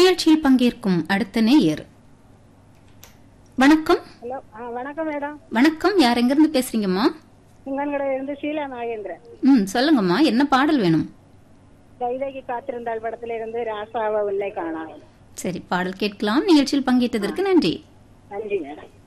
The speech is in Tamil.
நிகழ்ச்சியில் பங்கேற்கும் அடுத்த நேயர். வணக்கம். ஹலோ, வணக்கம் மேடம். வணக்கம், யார் எங்கிருந்து பேசுறீங்கம்மா? சிங்கன்கடையில இருந்து ஷீலா நாகேந்திரன். சொல்லுங்கம்மா, என்ன பாடல் வேணும்? தைதைக்கு காத்திருந்தாள் படத்துல இருந்து ராசாவ உள்ளே காணாமல். சரி, பாடல் கேட்கலாம். நிகழ்ச்சியில் பங்கேற்றதற்கு நன்றி. நன்றி மேடம்.